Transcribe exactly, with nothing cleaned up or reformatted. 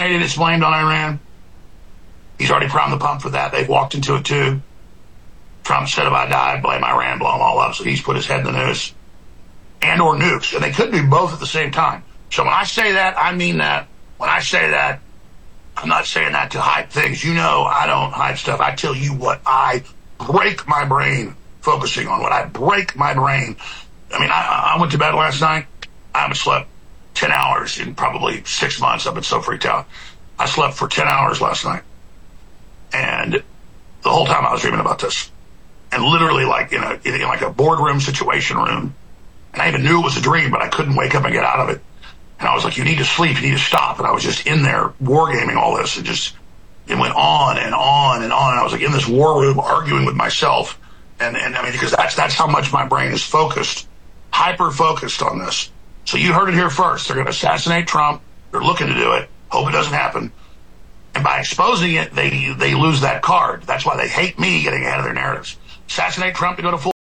stated it's blamed on Iran. He's already primed the pump for that. They've walked into it too. Trump said if I die, blame Iran, blow them all up. So he's put his head in the noose. And or nukes. And they could do both at the same time. So when I say that, I mean that. When I say that, I'm not saying that to hide things. You know I don't hide stuff. I tell you what I break my brain focusing on. What I break my brain. I mean, I, I went to bed last night. I haven't slept ten hours in probably six months. I've been so freaked out. I slept for ten hours last night. And the whole time I was dreaming about this. And literally like in a in like a boardroom situation room. And I even knew it was a dream, but I couldn't wake up and get out of it. And I was like, you need to sleep, you need to stop. And I was just in there wargaming all this. And just, it went on and on and on. And I was like in this war room arguing with myself. And, and I mean, because that's, that's how much my brain is focused, hyper-focused on this. So you heard it here first. They're going to assassinate Trump. They're looking to do it. Hope it doesn't happen. And by exposing it, they, they lose that card. That's why they hate me getting ahead of their narratives. Assassinate Trump to go to full